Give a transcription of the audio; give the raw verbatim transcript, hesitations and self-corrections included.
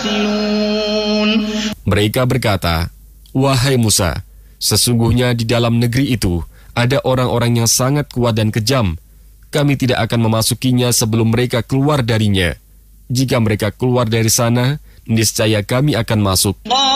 يعقلون. Mereka berkata, "Wahai Musa, sesungguhnya di dalam negeri itu ada orang-orang yang sangat kuat dan kejam. Kami tidak akan memasukinya sebelum mereka keluar darinya. Jika mereka keluar dari sana, niscaya kami akan masuk."